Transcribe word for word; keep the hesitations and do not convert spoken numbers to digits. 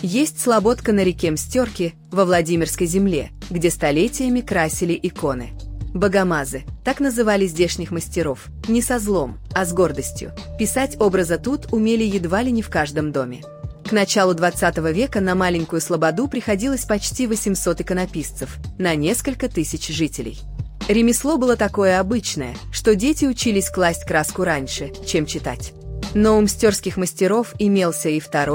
Есть слободка на реке Мстерки во Владимирской земле, где столетиями красили иконы. Богомазы – так называли здешних мастеров, не со злом, а с гордостью. Писать образа тут умели едва ли не в каждом доме. К началу двадцатого века на маленькую слободу приходилось почти восемьсот иконописцев, на несколько тысяч жителей. Ремесло было такое обычное, что дети учились класть краску раньше, чем читать. Но у мстерских мастеров имелся и второй